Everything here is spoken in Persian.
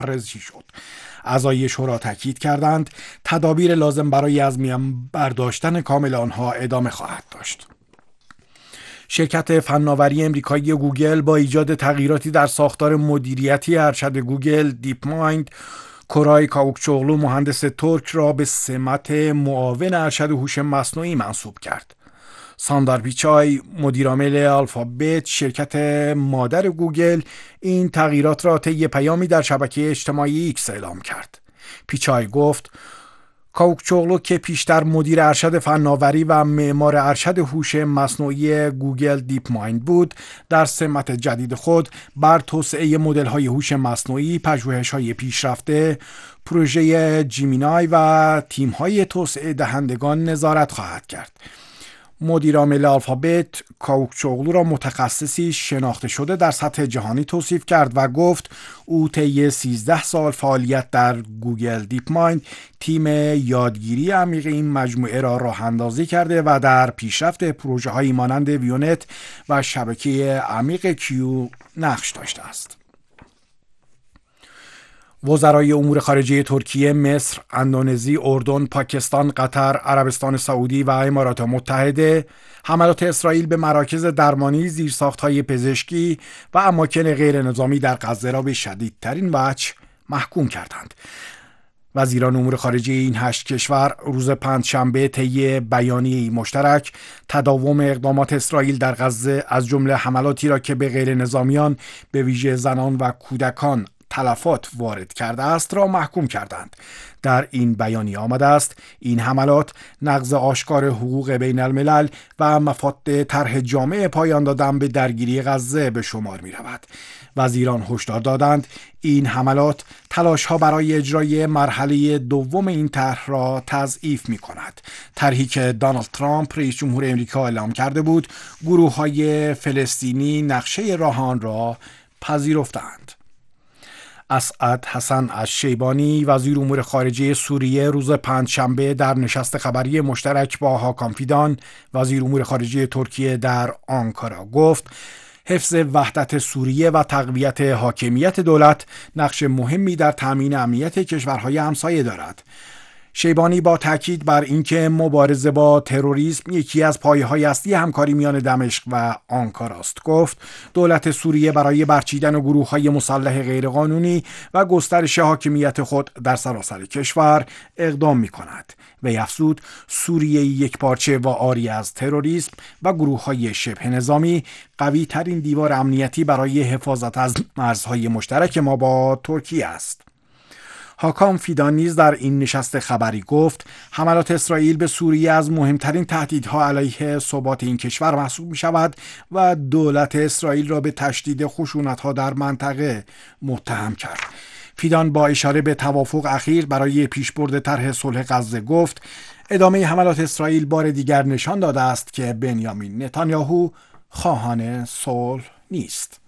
رزشی شد. اعضای شورا تاکید کردند تدابیر لازم برای از میان برداشتن کامل آنها ادامه خواهد داشت. شرکت فناوری امریکایی گوگل با ایجاد تغییراتی در ساختار مدیریتی ارشد گوگل دیپ مایند کورای کاوکچوغلو مهندس ترک را به سمت معاون ارشد هوش مصنوعی منصوب کرد. ساندار پیچای مدیرعامل آلفابت شرکت مادر گوگل این تغییرات را طی پیامی در شبکه اجتماعی ایکس اعلام کرد. پیچای گفت کاوکچوغلو که پیشتر مدیر ارشد فناوری و معمار ارشد هوش مصنوعی گوگل دیپ مایند بود، در سمت جدید خود بر توسعه مدل‌های هوش مصنوعی، پژوهش‌های پیشرفته، پروژه جیمینای و تیم‌های توسعه دهندگان نظارت خواهد کرد. مدیرعامل آلفابت کاوکچوغلو را متخصصی شناخته شده در سطح جهانی توصیف کرد و گفت او طی 13 سال فعالیت در گوگل دیپ مایند تیم یادگیری عمیق این مجموعه را راه اندازی کرده و در پیشرفت پروژه‌هایی مانند ویونت و شبکه عمیق کیو نقش داشته است. وزرای امور خارجه ترکیه، مصر، اندونزی، اردن، پاکستان، قطر، عربستان سعودی و امارات متحده حملات اسرائیل به مراکز درمانی، زیرساخت‌های پزشکی و اماکن غیر نظامی در غزه را به شدیدترین وجه محکوم کردند. وزیران امور خارجه این 8 کشور روز پنجشنبه طی بیانیه‌ای مشترک تداوم اقدامات اسرائیل در غزه از جمله حملاتی را که به غیر نظامیان به ویژه زنان و کودکان تلفات وارد کرده است را محکوم کردند. در این بیانیه آمده است این حملات نقض آشکار حقوق بین الملل و مفاد طرح جامع پایان دادن به درگیری غزه به شمار می رود. وزیران هشدار دادند این حملات تلاش‌ها برای اجرای مرحله دوم این طرح را تضعیف می‌کند. طرحی که دونالد ترامپ رئیس جمهور امریکا اعلام کرده بود، گروه‌های فلسطینی نقشه راه آن را پذیرفتند. اسعد حسن الشیبانی وزیر امور خارجه سوریه روز پنجشنبه در نشست خبری مشترک با هاکان فیدان وزیر امور خارجه ترکیه در آنکارا گفت حفظ وحدت سوریه و تقویت حاکمیت دولت نقش مهمی در تامین امنیت کشورهای همسایه دارد. شیبانی با تاکید بر اینکه مبارزه با تروریسم یکی از پایه‌های اصلی همکاری میان دمشق و آنکارا است گفت دولت سوریه برای برچیدن گروه‌های مسلح غیرقانونی و گسترش حاکمیت خود در سراسر کشور اقدام می‌کند. وی افزود سوریه یکپارچه و عاری از تروریسم و گروه‌های شبه نظامی قوی ترین دیوار امنیتی برای حفاظت از مرزهای مشترک ما با ترکیه است. هاکان فیدان نیز در این نشست خبری گفت حملات اسرائیل به سوریه از مهمترین تهدیدها علیه ثبات این کشور محسوب می شود و دولت اسرائیل را به تشدید خشونت‌ها در منطقه متهم کرد. فیدان با اشاره به توافق اخیر برای پیشبرد طرح صلح غزه گفت ادامه حملات اسرائیل بار دیگر نشان داده است که بنیامین نتانیاهو خواهان صلح نیست.